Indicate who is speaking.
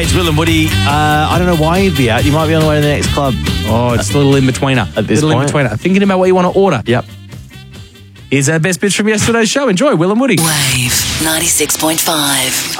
Speaker 1: it's Will and Woody. I don't know why you'd be out. You might be on the way to the next club.
Speaker 2: Oh, it's a little in-betweener.
Speaker 1: At this
Speaker 2: little
Speaker 1: point.
Speaker 2: in-betweener. Thinking about what you want to order.
Speaker 1: Yep.
Speaker 2: Here's our best bits from yesterday's show. Enjoy, Will and Woody.
Speaker 3: Wave 96.5.